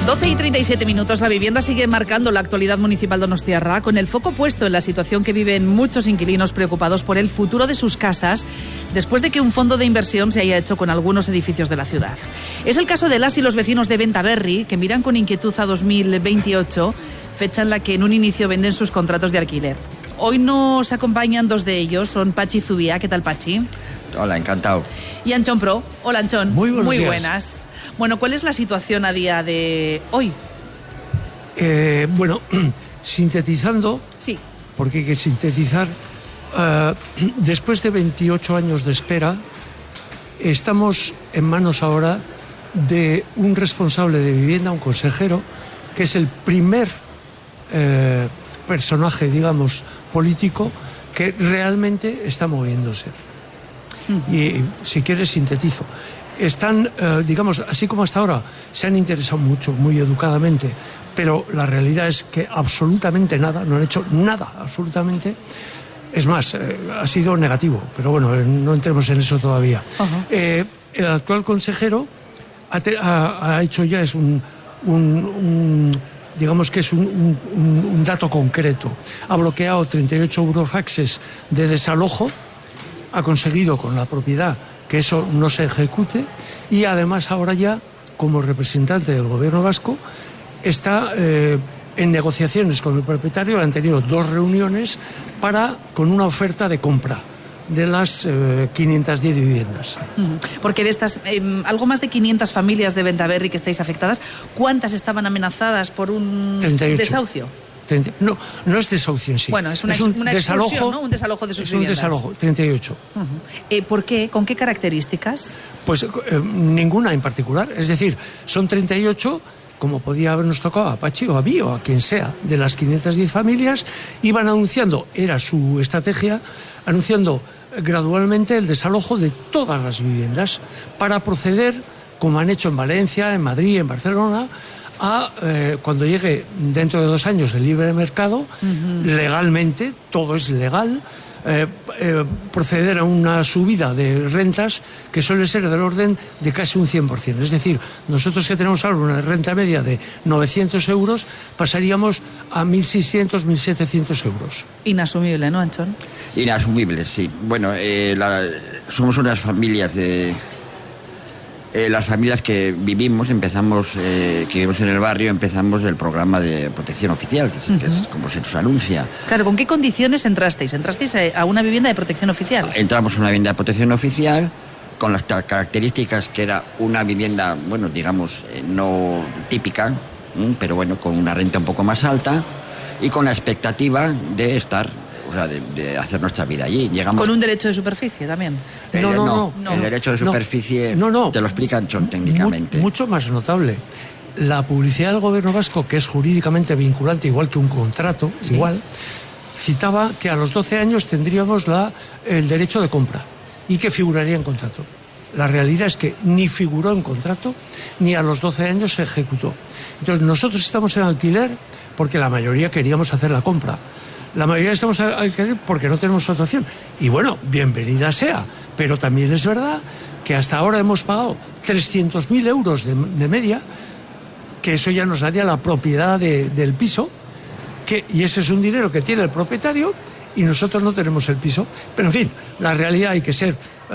12:37. La vivienda sigue marcando la actualidad municipal donostiarra, con el foco puesto en la situación que viven muchos inquilinos preocupados por el futuro de sus casas después de que un fondo de inversión se haya hecho con algunos edificios de la ciudad. Es el caso de las y los vecinos de Bentaberri, que miran con inquietud a 2028, fecha en la que en un inicio venden sus contratos de alquiler. Hoy nos acompañan dos de ellos, son Pachi Zubia. ¿Qué tal, Pachi? Hola, encantado. Y Anchón Pro. Hola, Anchón. Muy buenos días. Buenas. Bueno, ¿cuál es la situación a día de hoy? Sintetizando, Sí. porque hay que sintetizar, después de 28 años de espera, estamos en manos ahora de un responsable de vivienda, un consejero, que es el primer personaje, digamos, político que realmente está moviéndose. Y si quieres sintetizo. Están, digamos, así como hasta ahora, se han interesado mucho, muy educadamente, pero la realidad es que absolutamente nada, no han hecho nada, absolutamente. Es más, ha sido negativo, pero bueno, no entremos en eso todavía. Uh-huh. El actual consejero ha hecho ya, es digamos que es un dato concreto. Ha bloqueado 38 eurofaxes de desalojo, ha conseguido con la propiedad que eso no se ejecute, y además ahora ya, como representante del gobierno vasco, está en negociaciones con el propietario. Han tenido 2 reuniones con una oferta de compra de las 510 viviendas. Porque de estas, algo más de 500 familias de Bentaberri que estáis afectadas, ¿cuántas estaban amenazadas por un 38. Desahucio? No es desahucio en sí. Bueno, es una desalojo, expulsión, ¿no? Un desalojo de sus viviendas. Es un desalojo, 38. Uh-huh. ¿Por qué? ¿Con qué características? Pues ninguna en particular. Es decir, son 38, como podía habernos tocado a Pachi o a mí o a quien sea, de las 510 familias, iban anunciando, era su estrategia, anunciando gradualmente el desalojo de todas las viviendas para proceder, como han hecho en Valencia, en Madrid, en Barcelona, cuando llegue dentro de 2 años el libre mercado, legalmente, todo es legal, proceder a una subida de rentas que suele ser del orden de casi un 100%. Es decir, nosotros que tenemos ahora una renta media de 900 euros, pasaríamos a 1.600, 1.700 euros. Inasumible, ¿no, Anchón? Inasumible, sí. Bueno, somos unas familias las familias que vivimos, que vivimos en el barrio, empezamos el programa de protección oficial, que es como se nos anuncia. Claro, ¿con qué condiciones entrasteis? ¿Entrasteis a una vivienda de protección oficial? Entramos a una vivienda de protección oficial, con las características que era una vivienda, bueno, digamos, no típica, pero bueno, con una renta un poco más alta y con la expectativa de estar... O sea, de hacer nuestra vida allí. Llegamos... ¿Con un derecho de superficie también? No. El derecho de superficie te lo explican técnicamente. Mucho más notable. La publicidad del gobierno vasco, que es jurídicamente vinculante, igual que un contrato, ¿sí? Citaba que a los 12 años tendríamos el derecho de compra y que figuraría en contrato. La realidad es que ni figuró en contrato, ni a los 12 años se ejecutó. Entonces nosotros estamos en alquiler porque la mayoría queríamos hacer la compra. La mayoría estamos al alquiler porque no tenemos otra opción. Y bueno, bienvenida sea. Pero también es verdad que hasta ahora hemos pagado 300.000 euros de media, que eso ya nos daría la propiedad del piso, y ese es un dinero que tiene el propietario y nosotros no tenemos el piso. Pero en fin, la realidad hay que ser,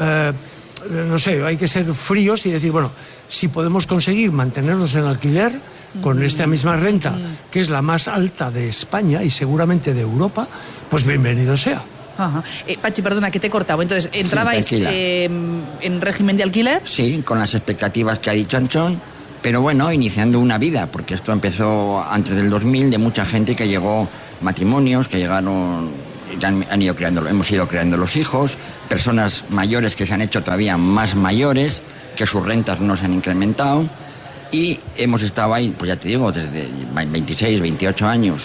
hay que ser fríos y decir, bueno, si podemos conseguir mantenernos en alquiler con esta misma renta, que es la más alta de España y seguramente de Europa, pues bienvenido sea. Ajá. Pachi, perdona que te he cortado. Entonces, ¿entrabais en régimen de alquiler? Sí, con las expectativas que ha dicho Anchón, pero bueno, iniciando una vida, porque esto empezó antes del 2000, de mucha gente que llegó, matrimonios que llegaron, ya hemos ido creando los hijos, personas mayores que se han hecho todavía más mayores, que sus rentas no se han incrementado. Y hemos estado ahí, pues ya te digo, desde 26, 28 años.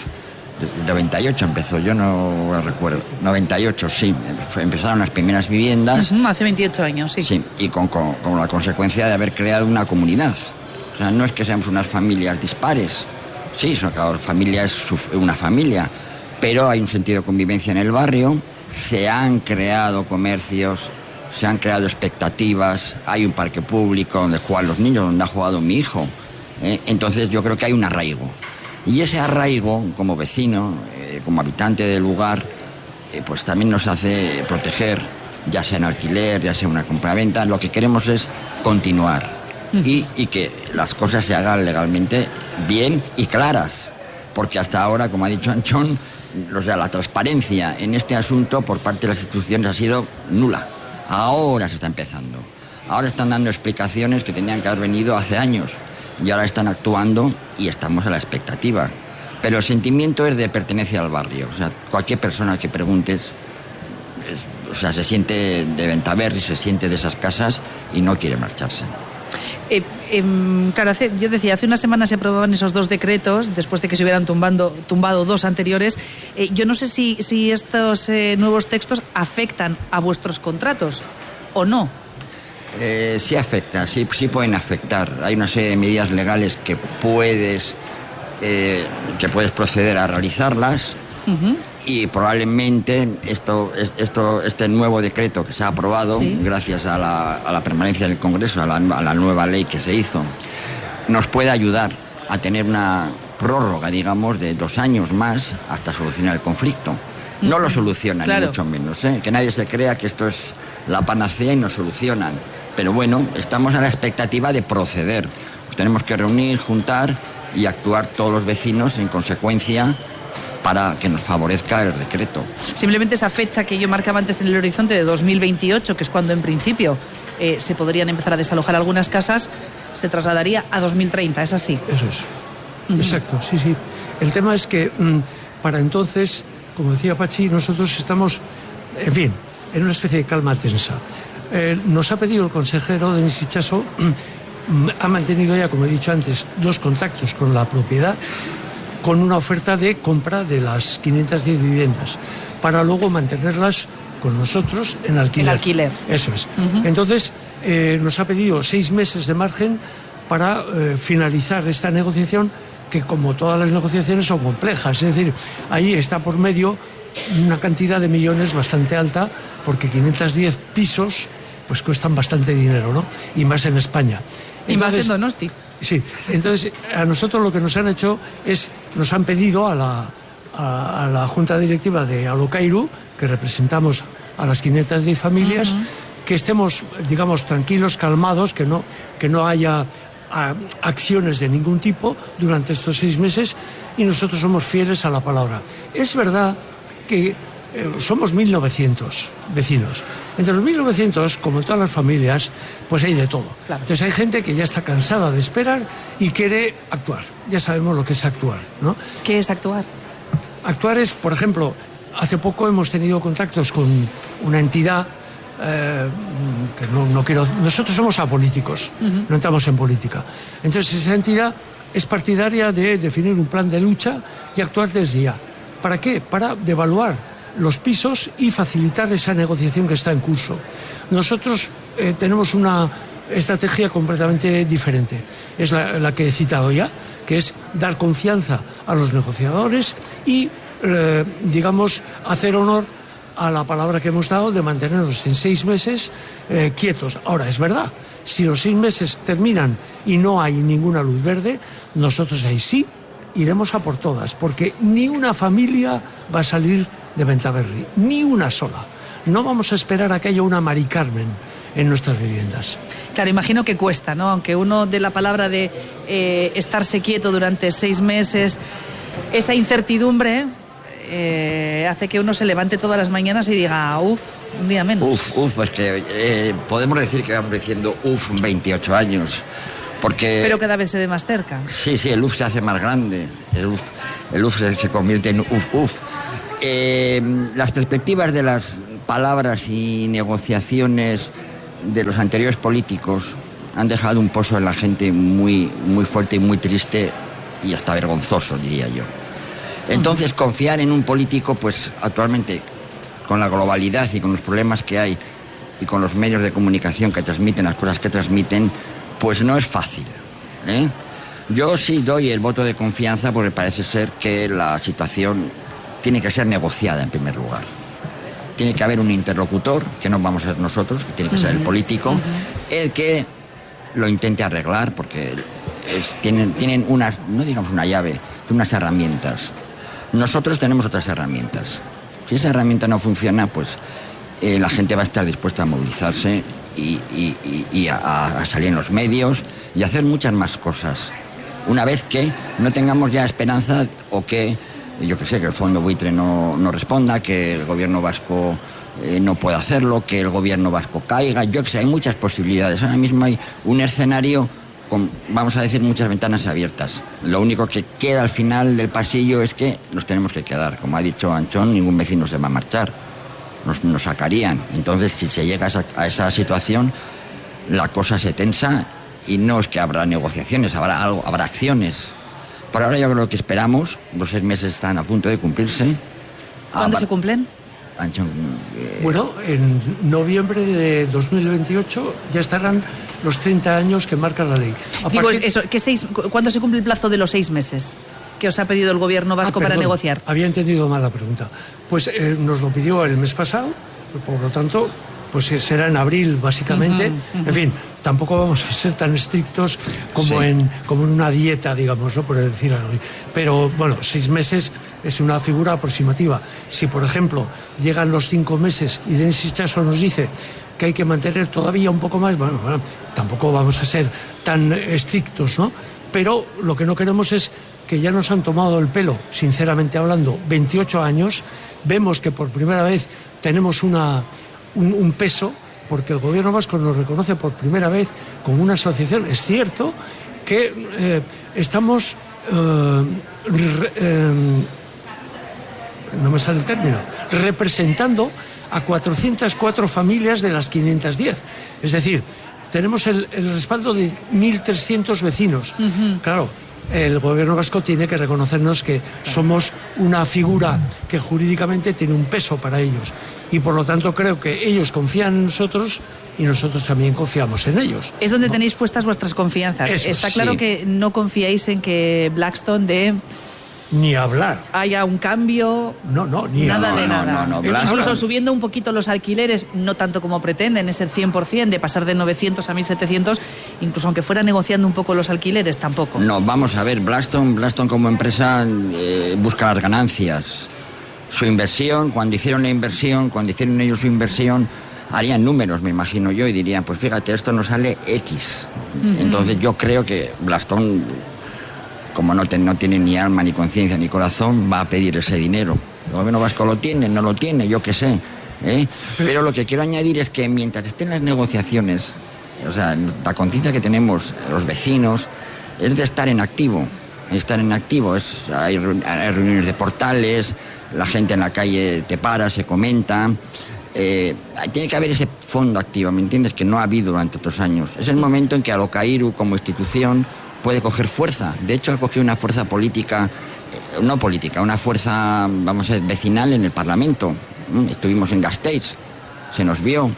98 empezó, yo no recuerdo. 98, sí, empezaron las primeras viviendas. Hace 28 años, sí. Sí, y con la consecuencia de haber creado una comunidad. O sea, no es que seamos unas familias dispares. Sí, cada familia es una familia, pero hay un sentido de convivencia en el barrio, se han creado comercios, se han creado expectativas, hay un parque público donde juegan los niños, donde ha jugado mi hijo, Entonces yo creo que hay un arraigo. Y ese arraigo, como vecino, como habitante del lugar, pues también nos hace proteger, ya sea en alquiler, ya sea una compraventa. Lo que queremos es continuar y que las cosas se hagan legalmente bien y claras. Porque hasta ahora, como ha dicho Anchón, o sea, la transparencia en este asunto por parte de las instituciones ha sido nula. Ahora se está empezando. Ahora están dando explicaciones que tenían que haber venido hace años. Y ahora están actuando y estamos a la expectativa. Pero el sentimiento es de pertenencia al barrio. O sea, cualquier persona que preguntes, se siente de Bentaberri, se siente de esas casas y no quiere marcharse. Claro, yo decía, hace una semana se aprobaban esos 2 decretos, después de que se hubieran tumbado 2 anteriores. Yo no sé si estos nuevos textos afectan a vuestros contratos o no. Sí afecta, sí pueden afectar. Hay una serie de medidas legales que puedes proceder a realizarlas. Y probablemente este nuevo decreto que se ha aprobado, gracias a la permanencia del Congreso, a la nueva ley que se hizo, nos puede ayudar a tener una prórroga, digamos, de 2 años más hasta solucionar el conflicto. No lo solucionan, claro, ni mucho menos, que nadie se crea que esto es la panacea y nos solucionan. Pero bueno, estamos a la expectativa de proceder. Tenemos que reunir, juntar y actuar todos los vecinos en consecuencia para que nos favorezca el decreto. Simplemente esa fecha que yo marcaba antes en el horizonte de 2028, que es cuando en principio se podrían empezar a desalojar algunas casas, se trasladaría a 2030, ¿es así? Eso es. Exacto, sí. El tema es que para entonces, como decía Pachi, nosotros estamos, en fin, en una especie de calma tensa. Nos ha pedido el consejero Denis Itxaso, ha mantenido ya, como he dicho antes, 2 contactos con la propiedad, con una oferta de compra de las 510 viviendas, para luego mantenerlas con nosotros en alquiler. En alquiler. Eso es. Entonces, nos ha pedido 6 meses de margen para finalizar esta negociación, que como todas las negociaciones son complejas. Es decir, ahí está por medio una cantidad de millones bastante alta, porque 510 pisos pues cuestan bastante dinero, ¿no? Y más en España. Y más en Donosti. Sí, entonces a nosotros lo que nos han hecho es, nos han pedido a la Junta Directiva de Alokairu, que representamos a las 510 familias, que estemos, digamos, tranquilos, calmados, que no haya acciones de ningún tipo durante estos 6 meses, y nosotros somos fieles a la palabra. Es verdad que somos 1.900 vecinos. Entre los 1.900, como en todas las familias, pues hay de todo. Claro. Entonces hay gente que ya está cansada de esperar y quiere actuar. Ya sabemos lo que es actuar, ¿no? ¿Qué es actuar? Actuar es, por ejemplo, hace poco hemos tenido contactos con una entidad que no quiero... Nosotros somos apolíticos, no entramos en política. Entonces esa entidad es partidaria de definir un plan de lucha y actuar desde ya. ¿Para qué? Para devaluar los pisos y facilitar esa negociación que está en curso. Nosotros tenemos una estrategia completamente diferente. Es la que he citado ya, que es dar confianza a los negociadores y, digamos, hacer honor a la palabra que hemos dado de mantenernos en 6 meses quietos. Ahora, es verdad, si los 6 meses terminan y no hay ninguna luz verde, nosotros ahí sí iremos a por todas, porque ni una familia va a salir de Bentaberri, ni una sola. No vamos a esperar a que haya una Mari Carmen en nuestras viviendas. Claro, imagino que cuesta, ¿no? Aunque uno de la palabra de estarse quieto durante 6 meses, esa incertidumbre hace que uno se levante todas las mañanas y diga, un día menos. Pues que podemos decir que vamos diciendo 28 años. Porque, pero cada vez se ve más cerca. Sí, el uf se hace más grande. El uf se convierte en uf. Las perspectivas de las palabras y negociaciones de los anteriores políticos han dejado un pozo en la gente muy, muy fuerte y muy triste y hasta vergonzoso, diría yo. Entonces, confiar en un político, pues actualmente, con la globalidad y con los problemas que hay y con los medios de comunicación que transmiten las cosas que transmiten, pues no es fácil, Yo sí doy el voto de confianza porque parece ser que la situación tiene que ser negociada en primer lugar. Tiene que haber un interlocutor, que no vamos a ser nosotros, que tiene que ser el político, el que lo intente arreglar, porque tienen unas, no digamos una llave, unas herramientas. Nosotros tenemos otras herramientas. Si esa herramienta no funciona, pues la gente va a estar dispuesta a movilizarse y a salir en los medios y a hacer muchas más cosas. Una vez que no tengamos ya esperanza o que, yo qué sé, que el fondo buitre no responda, que el gobierno vasco no pueda hacerlo, que el gobierno vasco caiga, yo qué sé, hay muchas posibilidades. Ahora mismo hay un escenario con, vamos a decir, muchas ventanas abiertas. Lo único que queda al final del pasillo es que nos tenemos que quedar. Como ha dicho Anchón, ningún vecino se va a marchar. Nos sacarían. Entonces, si se llega a esa situación, la cosa se tensa y no es que habrá negociaciones, habrá acciones. Por ahora yo creo que esperamos, los 6 meses están a punto de cumplirse. ¿Cuándo se cumplen? Anchón, Bueno, en noviembre de 2028 ya estarán los 30 años que marca la ley. ¿Cuándo se cumple el plazo de los 6 meses que os ha pedido el gobierno vasco para negociar? Había entendido mal la pregunta. Pues nos lo pidió el mes pasado, por lo tanto, pues será en abril, básicamente. En fin, tampoco vamos a ser tan estrictos como en una dieta, digamos, ¿no? Por decir algo. Pero, bueno, 6 meses es una figura aproximativa. Si, por ejemplo, llegan los 5 meses y Denis Itxaso nos dice que hay que mantener todavía un poco más, bueno, tampoco vamos a ser tan estrictos, ¿no? Pero lo que no queremos es que ya nos han tomado el pelo, sinceramente hablando, 28 años. Vemos que por primera vez tenemos un peso, porque el gobierno vasco nos reconoce por primera vez como una asociación. Es cierto que estamos, no me sale el término, representando a 404 familias de las 510. Es decir, tenemos el respaldo de 1.300 vecinos. Claro, el gobierno vasco tiene que reconocernos que somos una figura que jurídicamente tiene un peso para ellos. Y por lo tanto creo que ellos confían en nosotros y nosotros también confiamos en ellos. Es donde tenéis puestas vuestras confianzas. Está claro que no confiáis en que Blackstone ni hablar. Haya un cambio. Ni nada de hablar. nada. No, incluso subiendo un poquito los alquileres, no tanto como pretenden, es el 100%, de pasar de 900 a 1.700, incluso aunque fuera negociando un poco los alquileres, tampoco. No, vamos a ver, Blackstone como empresa busca las ganancias. Su inversión, cuando hicieron ellos su inversión, harían números, me imagino yo, y dirían, pues fíjate, esto nos sale X. Entonces yo creo que Blackstone, como no tiene ni alma, ni conciencia, ni corazón, va a pedir ese dinero. El gobierno vasco lo tiene, no lo tiene, yo qué sé. Pero lo que quiero añadir es que mientras estén las negociaciones, o sea, la conciencia que tenemos los vecinos es de estar en activo. Hay reuniones de portales, la gente en la calle te para, se comenta. Tiene que haber ese fondo activo, ¿me entiendes? Que no ha habido durante otros años. Es el momento en que Alokairu, como institución, puede coger fuerza. De hecho, ha cogido una fuerza política, una fuerza, vamos a decir, vecinal en el Parlamento. Estuvimos en Gasteiz, se nos vio.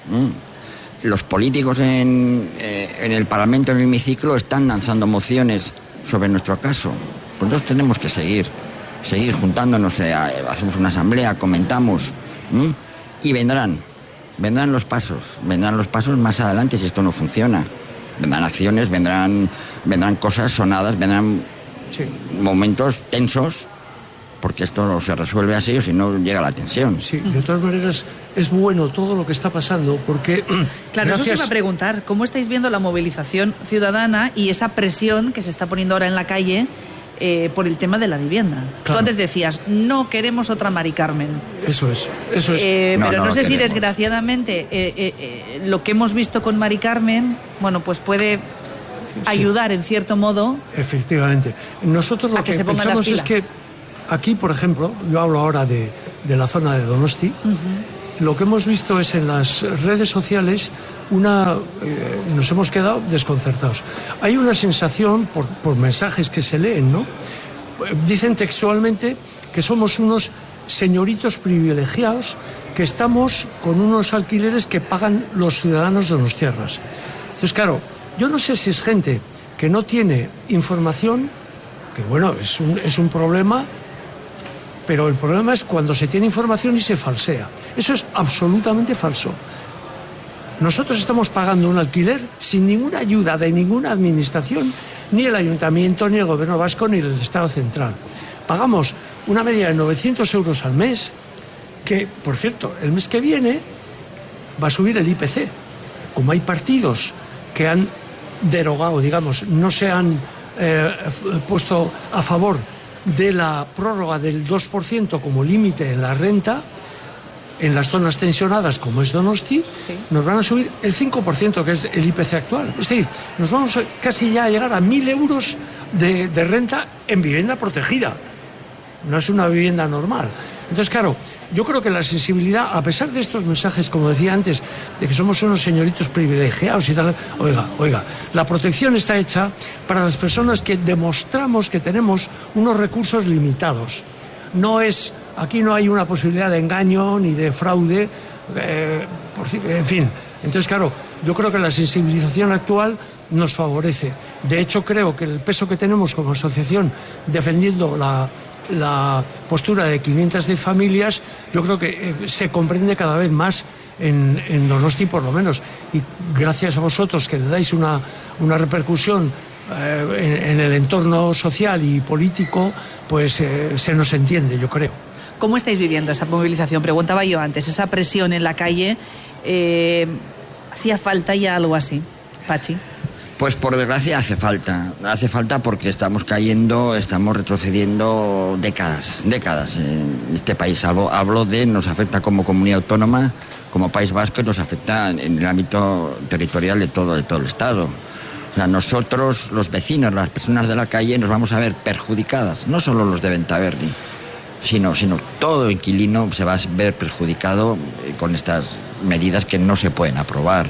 Los políticos en el Parlamento, en el hemiciclo, están lanzando mociones sobre nuestro caso. Pues nosotros tenemos que seguir juntándonos, hacemos una asamblea, comentamos, y vendrán los pasos más adelante si esto no funciona. Vendrán acciones, vendrán cosas sonadas, vendrán momentos tensos, porque esto no se resuelve así o si no llega la tensión. Sí, de todas maneras es bueno todo lo que está pasando, porque... Claro, gracias... eso se iba a preguntar, ¿cómo estáis viendo la movilización ciudadana y esa presión que se está poniendo ahora en la calle por el tema de la vivienda? Claro. Tú antes decías, no queremos otra Mari Carmen. Eso es. Pero no sé si desgraciadamente lo que hemos visto con Mari Carmen, bueno, pues puede ayudar en cierto modo. Efectivamente. Nosotros lo que pensamos es que aquí, por ejemplo, yo hablo ahora de la zona de Donosti, lo que hemos visto es en las redes sociales nos hemos quedado desconcertados. Hay una sensación, por mensajes que se leen, ¿no? Dicen textualmente que somos unos señoritos privilegiados que estamos con unos alquileres que pagan los ciudadanos de Donostiarras. Entonces, claro, yo no sé si es gente que no tiene información, que bueno, es un problema, pero el problema es cuando se tiene información y se falsea. Eso es absolutamente falso. Nosotros estamos pagando un alquiler sin ninguna ayuda de ninguna administración, ni el Ayuntamiento, ni el Gobierno vasco, ni el Estado central. Pagamos una media de 900 euros al mes, que, por cierto, el mes que viene va a subir el IPC. Como hay partidos que han derogado, digamos, no se han puesto a favor de la prórroga del 2% como límite en la renta, en las zonas tensionadas como es Donosti, sí, nos van a subir el 5%, que es el IPC actual. Es decir, nos vamos casi ya a llegar a 1.000 euros de renta en vivienda protegida. No es una vivienda normal. Entonces, claro, yo creo que la sensibilidad, a pesar de estos mensajes, como decía antes, de que somos unos señoritos privilegiados y tal, oiga, la protección está hecha para las personas que demostramos que tenemos unos recursos limitados. Aquí no hay una posibilidad de engaño ni de fraude, en fin. Entonces, claro, yo creo que la sensibilización actual nos favorece. De hecho, creo que el peso que tenemos como asociación defendiendo la postura de 510 familias, yo creo que se comprende cada vez más en Donosti, por lo menos. Y gracias a vosotros, que le dais una repercusión en el entorno social y político, pues se nos entiende, yo creo. ¿Cómo estáis viviendo esa movilización? Preguntaba yo antes, esa presión en la calle, ¿hacía falta ya algo así, Pachi? Pues por desgracia hace falta porque estamos retrocediendo décadas en este país. Nos afecta como comunidad autónoma, como País Vasco, y nos afecta en el ámbito territorial de todo el Estado. O sea, nosotros, los vecinos, las personas de la calle, nos vamos a ver perjudicadas, no solo los de Bentaberri, sino todo inquilino se va a ver perjudicado con estas medidas que no se pueden aprobar.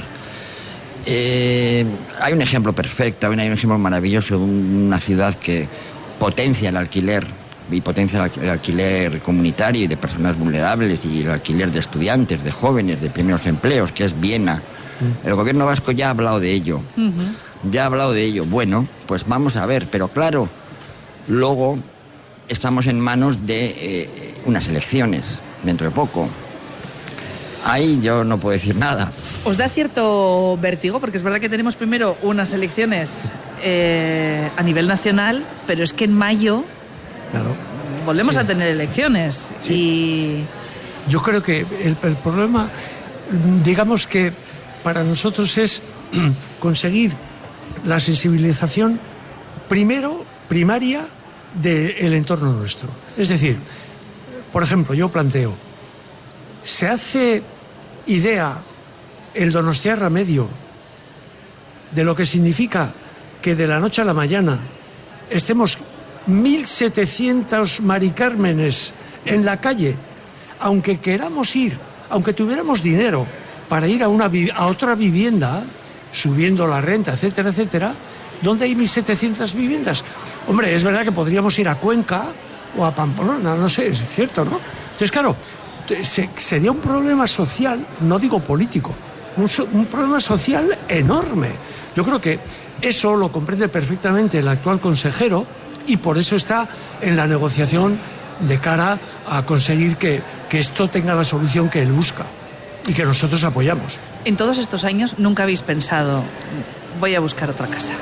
Hay un ejemplo perfecto, hay un ejemplo maravilloso de una ciudad que potencia el alquiler, y potencia el alquiler comunitario y de personas vulnerables, y el alquiler de estudiantes, de jóvenes, de primeros empleos, que es Viena. El gobierno vasco ya ha hablado de ello. Bueno, pues vamos a ver, pero claro, luego estamos en manos de unas elecciones dentro de poco. Ahí yo no puedo decir nada. ¿Os da cierto vértigo? Porque es verdad que tenemos primero unas elecciones a nivel nacional, pero es que en mayo volvemos a tener elecciones. Sí. Y yo creo que el problema, digamos que para nosotros es conseguir la sensibilización primaria del entorno nuestro. Es decir, por ejemplo, yo planteo, ¿se hace idea el donostiarra medio de lo que significa que de la noche a la mañana estemos 1.700 maricármenes en la calle, aunque queramos ir, aunque tuviéramos dinero para ir a otra vivienda, subiendo la renta, etcétera, etcétera? ¿Dónde hay 1.700 viviendas? Hombre, es verdad que podríamos ir a Cuenca o a Pamplona, no sé, es cierto, ¿no? Entonces, claro, sería un problema social, no digo político, un problema social enorme. Yo creo que eso lo comprende perfectamente el actual consejero, y por eso está en la negociación de cara a conseguir que esto tenga la solución que él busca y que nosotros apoyamos. En todos estos años nunca habéis pensado, voy a buscar otra casa.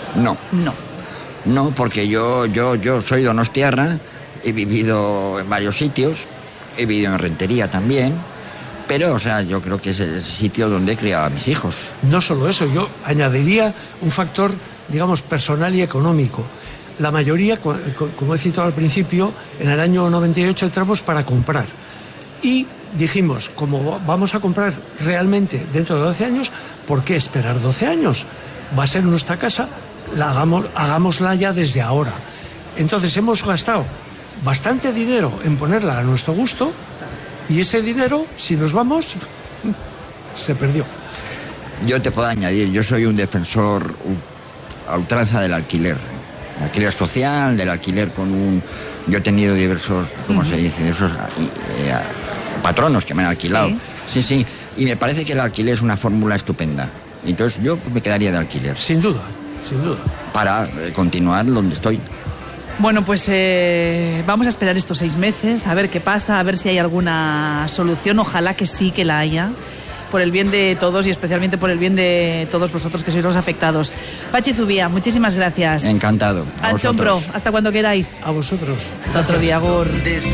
No, porque yo soy donostiarra, he vivido en varios sitios, he vivido en Rentería también, pero, o sea, yo creo que es el sitio donde he criado a mis hijos. No solo eso, yo añadiría un factor, digamos, personal y económico. La mayoría, como he citado al principio, en el año 98 entramos para comprar. Y dijimos, como vamos a comprar realmente dentro de 12 años, ¿por qué esperar 12 años? Va a ser nuestra casa, hagámosla ya desde ahora. Entonces hemos gastado bastante dinero en ponerla a nuestro gusto, y ese dinero, si nos vamos, se perdió. Yo te puedo añadir, yo soy un defensor a ultranza del alquiler social, del alquiler yo he tenido diversos, ¿cómo se dice?, diversos patronos que me han alquilado. Sí, y me parece que el alquiler es una fórmula estupenda. Entonces yo me quedaría de alquiler. Sin duda. Para continuar donde estoy. Bueno, pues vamos a esperar estos 6 meses, a ver qué pasa, a ver si hay alguna solución. Ojalá que sí, que la haya. por el bien de todos y especialmente por el bien de todos vosotros que sois los afectados. Pachi Zubia, muchísimas gracias. Encantado. Anchón Pro, hasta cuando queráis. A vosotros. Hasta otro día, Agur.